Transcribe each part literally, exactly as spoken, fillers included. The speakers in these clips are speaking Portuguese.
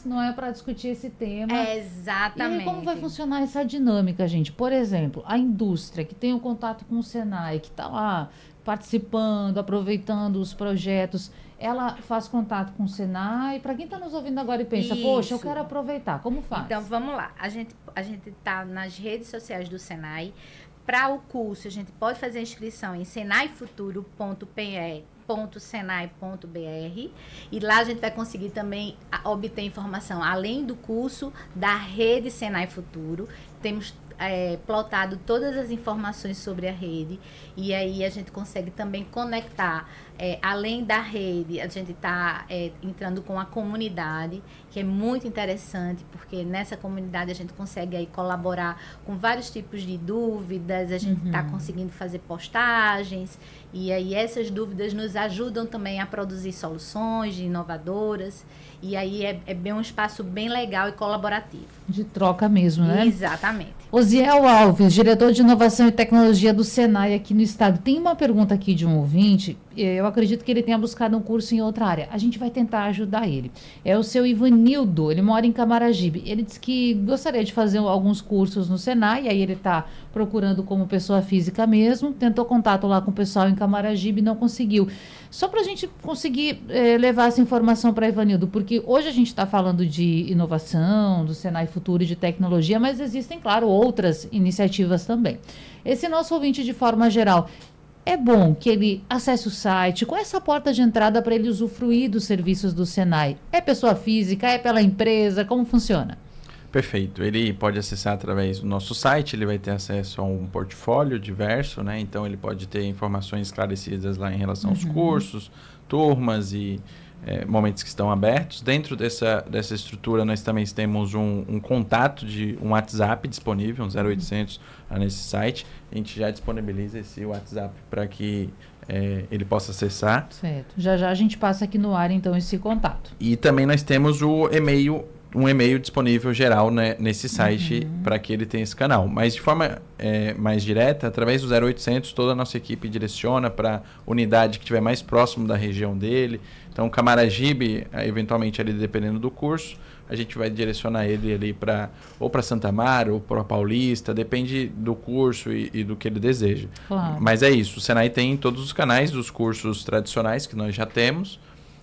não é para discutir esse tema. É, exatamente. E aí, como vai funcionar essa dinâmica, gente? Por exemplo, a indústria que tem o contato com o Senai, que está lá participando, aproveitando os projetos, ela faz contato com o Senai. Para quem está nos ouvindo agora e pensa, Isso. poxa, eu quero aproveitar, como faz? Então, vamos lá. A gente a gente está nas redes sociais do Senai. Para o curso, a gente pode fazer a inscrição em senai futuro ponto p e ponto senai ponto b r e lá a gente vai conseguir também obter informação, além do curso, da rede Senai Futuro. Temos é, plotado todas as informações sobre a rede e aí a gente consegue também conectar, é, além da rede, a gente está é, entrando com a comunidade, que é muito interessante, porque nessa comunidade a gente consegue aí colaborar com vários tipos de dúvidas, a gente está uhum. conseguindo fazer postagens, e aí essas dúvidas nos ajudam também a produzir soluções inovadoras, e aí é, é bem um espaço bem legal e colaborativo. De troca mesmo, né? Exatamente. Osiel Alves, diretor de Inovação e Tecnologia do Senai aqui no estado. Tem uma pergunta aqui de um ouvinte, eu acredito que ele tenha buscado um curso em outra área. A gente vai tentar ajudar ele. É o seu Ivanildo, ele mora em Camaragibe. Ele disse que gostaria de fazer alguns cursos no Senai, aí ele está procurando como pessoa física mesmo, tentou contato lá com o pessoal em Camaragibe e não conseguiu. Só para a gente conseguir eh, levar essa informação para Ivanildo, porque hoje a gente está falando de inovação, do Senai Futuro e de tecnologia, mas existem, claro, outras iniciativas também. Esse nosso ouvinte, de forma geral, é bom que ele acesse o site, com essa porta de entrada para ele usufruir dos serviços do Senai. É pessoa física, é pela empresa, como funciona? Perfeito. Ele pode acessar através do nosso site, ele vai ter acesso a um portfólio diverso, né? Então ele pode ter informações esclarecidas lá em relação aos uhum. cursos, turmas e é, momentos que estão abertos. Dentro dessa, dessa estrutura nós também temos um, um contato de um WhatsApp disponível, um zero oitocentos uhum. nesse site. A gente já disponibiliza esse WhatsApp para que é, ele possa acessar. Certo. Já já a gente passa aqui no ar então esse contato. E também nós temos o e-mail um e-mail disponível geral, né, nesse site uhum. para que ele tenha esse canal. Mas de forma é, mais direta, através do zero oitocentos, toda a nossa equipe direciona para a unidade que estiver mais próximo da região dele. Então, Camaragibe, eventualmente ali dependendo do curso, a gente vai direcionar ele ali para ou para Santa Amaro ou para Paulista, depende do curso e, e do que ele deseja. Claro. Mas é isso, o Senai tem todos os canais dos cursos tradicionais que nós já temos.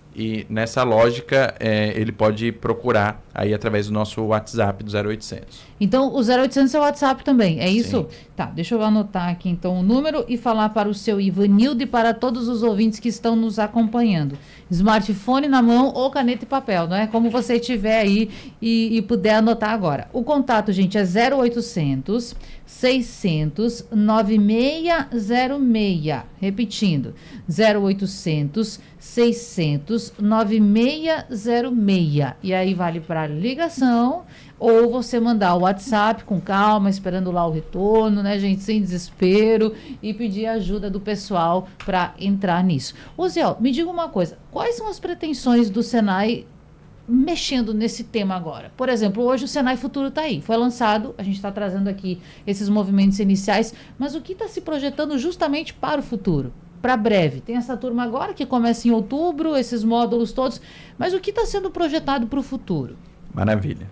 E nessa lógica, é, ele pode procurar aí através do nosso WhatsApp do zero oitocentos. Então, o zero oitocentos é o WhatsApp também, é isso? Sim. Tá, deixa eu anotar aqui então o número e falar para o seu Ivanildo e para todos os ouvintes que estão nos acompanhando. Smartphone na mão ou caneta e papel, não é? Como você tiver aí e, e puder anotar agora. O contato, gente, é zero oitocentos, seiscentos, noventa e seis zero seis. Repetindo, zero oitocentos, seiscentos, noventa e seis zero seis. E aí vale para ligação ou você mandar o WhatsApp com calma, esperando lá o retorno, né, gente, sem desespero, e pedir ajuda do pessoal para entrar nisso. Osiel, me diga uma coisa, quais são as pretensões do Senai mexendo nesse tema agora? Por exemplo, hoje o Senai Futuro está aí, foi lançado, a gente está trazendo aqui esses movimentos iniciais, mas o que está se projetando justamente para o futuro? Para breve. Tem essa turma agora que começa em outubro, esses módulos todos, mas o que está sendo projetado para o futuro? Maravilha.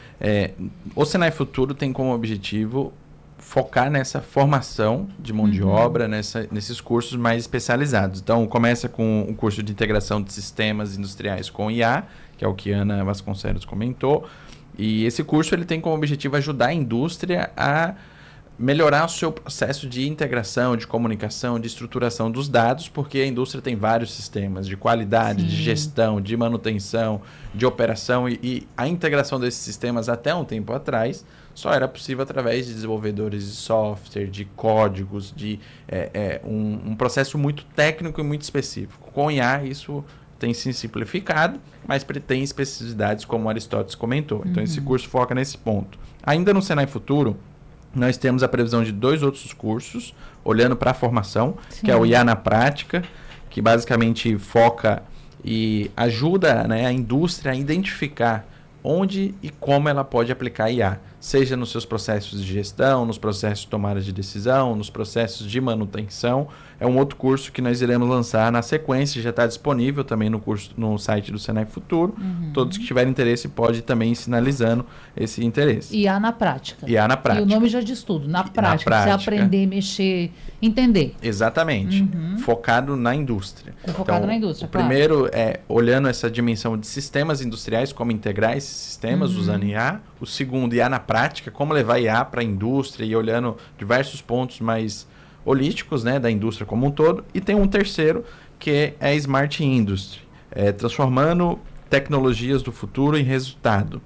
É, o Senai Futuro tem como objetivo focar nessa formação de mão uhum. de obra, nessa, nesses cursos mais especializados. Então, começa com o curso de integração de sistemas industriais com I A, que é o que a Ana Vasconcelos comentou, e esse curso ele tem como objetivo ajudar a indústria a melhorar o seu processo de integração, de comunicação, de estruturação dos dados, porque a indústria tem vários sistemas de qualidade, Sim. de gestão, de manutenção, de operação, e, e a integração desses sistemas até um tempo atrás só era possível através de desenvolvedores de software, de códigos, de é, é, um, um processo muito técnico e muito específico. Com I A isso tem se simplificado, mas tem especificidades como Aristóteles comentou. Então uhum. esse curso foca nesse ponto. Ainda no Senai Futuro, nós temos a previsão de dois outros cursos, olhando para a formação, Sim. que é o I A na prática, que basicamente foca e ajuda, né, a indústria a identificar onde e como ela pode aplicar I A, seja nos seus processos de gestão, nos processos de tomada de decisão, nos processos de manutenção. É um outro curso que nós iremos lançar na sequência, já está disponível também no curso no site do Senai Futuro. Uhum. Todos que tiverem interesse podem também ir sinalizando esse interesse. I A na prática. I A na prática. E o nome já diz tudo, na prática, na prática. Você aprender, mexer, entender. Exatamente, uhum. focado na indústria. Focado então, na indústria, o claro. Primeiro é olhando essa dimensão de sistemas industriais, como integrar esses sistemas uhum. usando I A. O segundo, I A na prática, como levar I A para a indústria e olhando diversos pontos mais holísticos, né, da indústria como um todo. E tem um terceiro, que é Smart Industry, é, transformando tecnologias do futuro em resultado.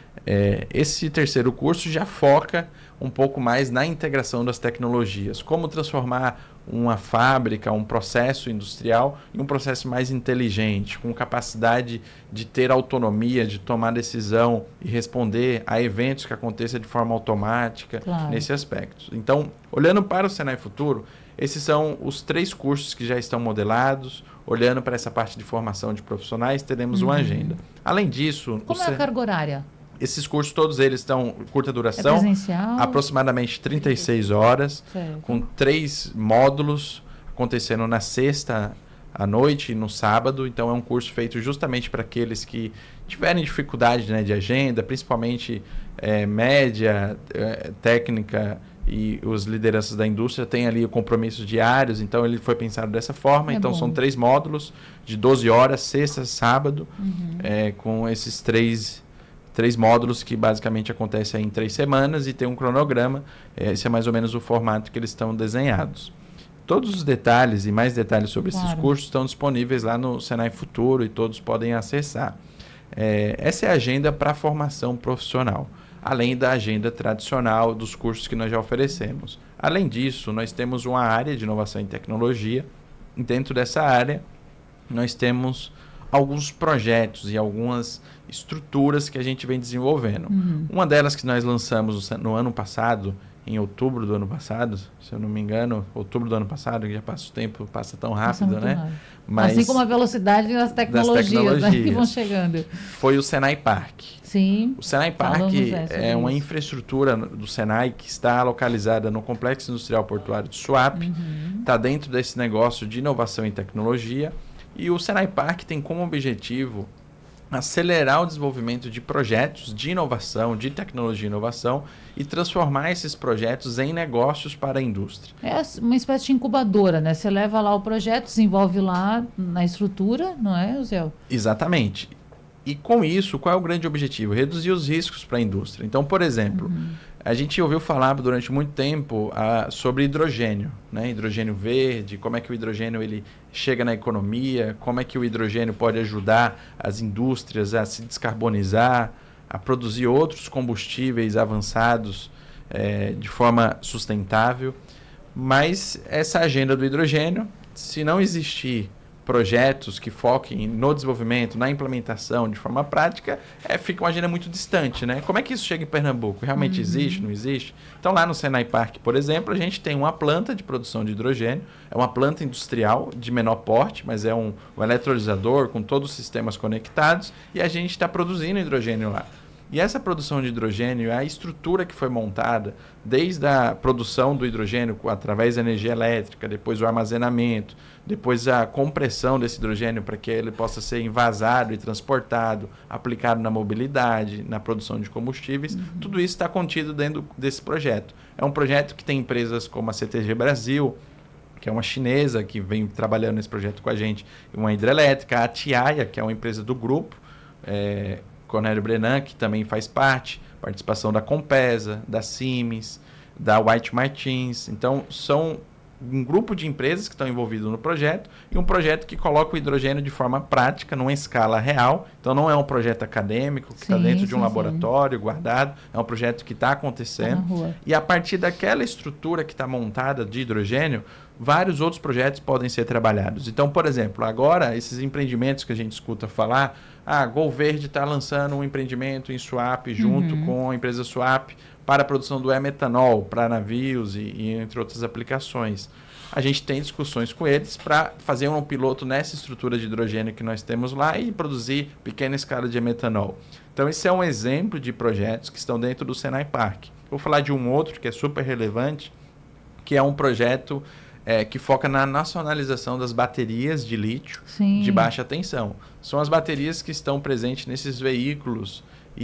É, esse terceiro curso já foca um pouco mais na integração das tecnologias, como transformar uma fábrica, um processo industrial em um processo mais inteligente, com capacidade de ter autonomia, de tomar decisão e responder a eventos que aconteçam de forma automática, claro. Nesse aspecto. Então, olhando para o Senai Futuro, esses são os três cursos que já estão modelados. Olhando para essa parte de formação de profissionais, teremos uhum. uma agenda. Além disso... Como é a carga horária? Esses cursos, todos eles estão curta duração, é presencial? Aproximadamente trinta e seis horas, certo. Com três módulos acontecendo na sexta à noite e no sábado. Então, é um curso feito justamente para aqueles que tiverem dificuldade, né, de agenda, principalmente é, média, é, técnica e os lideranças da indústria têm ali compromissos diários. Então, ele foi pensado dessa forma. É então, bom. São três módulos de doze horas, sexta, sábado, uhum. é, com esses três Três módulos que basicamente acontecem em três semanas e tem um cronograma. Esse é mais ou menos o formato que eles estão desenhados. Todos os detalhes e mais detalhes sobre claro. Esses cursos estão disponíveis lá no Senai Futuro e todos podem acessar. É, essa é a agenda para a formação profissional, além da agenda tradicional dos cursos que nós já oferecemos. Além disso, nós temos uma área de inovação e tecnologia. E dentro dessa área, nós temos alguns projetos e algumas estruturas que a gente vem desenvolvendo. Uhum. Uma delas que nós lançamos no ano passado, em outubro do ano passado, se eu não me engano, outubro do ano passado, que já passa o tempo, passa tão rápido, passa né? Rápido. Mas, assim como a velocidade das tecnologias, das tecnologias né, que vão chegando. Foi o Senai Park. Sim. O Senai Park é uma infraestrutura do Senai que está localizada no Complexo Industrial Portuário de Suape, está uhum. dentro desse negócio de inovação e tecnologia. E o Senai Park tem como objetivo acelerar o desenvolvimento de projetos de inovação, de tecnologia e inovação e transformar esses projetos em negócios para a indústria. É uma espécie de incubadora, né? Você leva lá o projeto, desenvolve lá na estrutura, não é, Zé? Exatamente. E com isso, qual é o grande objetivo? Reduzir os riscos para a indústria. Então, por exemplo, uhum. a gente ouviu falar durante muito tempo ah, sobre hidrogênio, né? Hidrogênio verde, como é que o hidrogênio ele chega na economia, como é que o hidrogênio pode ajudar as indústrias a se descarbonizar, a produzir outros combustíveis avançados eh, de forma sustentável. Mas essa agenda do hidrogênio, se não existir projetos que foquem no desenvolvimento, na implementação de forma prática, é, fica uma agenda muito distante, né? Como é que isso chega em Pernambuco? Realmente uhum. existe, não existe? Então, lá no Senai Park, por exemplo, a gente tem uma planta de produção de hidrogênio, é uma planta industrial de menor porte, mas é um, um eletrolisador com todos os sistemas conectados e a gente está produzindo hidrogênio lá. E essa produção de hidrogênio, a estrutura que foi montada, desde a produção do hidrogênio através da energia elétrica, depois o armazenamento, depois a compressão desse hidrogênio para que ele possa ser envasado e transportado, aplicado na mobilidade, na produção de combustíveis, uhum. tudo isso está contido dentro desse projeto. É um projeto que tem empresas como a C T G Brasil, que é uma chinesa que vem trabalhando nesse projeto com a gente, uma hidrelétrica, a Tiaia, que é uma empresa do grupo, é, Cornélio Brenan, que também faz parte, participação da Compesa, da Siemens, da White Martins. Então, são um grupo de empresas que estão envolvidos no projeto e um projeto que coloca o hidrogênio de forma prática, numa escala real. Então, não é um projeto acadêmico que está dentro sim, de um sim, laboratório sim. guardado, é um projeto que está acontecendo. Tá e a partir daquela estrutura que está montada de hidrogênio, vários outros projetos podem ser trabalhados. Então, por exemplo, agora, esses empreendimentos que a gente escuta falar, a ah, Gol Verde está lançando um empreendimento em Suape, junto uhum. com a empresa Suape, para a produção do e-metanol, para navios e, e entre outras aplicações. A gente tem discussões com eles para fazer um piloto nessa estrutura de hidrogênio que nós temos lá e produzir pequena escala de e-metanol. Então, esse é um exemplo de projetos que estão dentro do Senai Parque. Vou falar de um outro que é super relevante, que é um projeto é, que foca na nacionalização das baterias de lítio Sim. de baixa tensão. São as baterias que estão presentes nesses veículos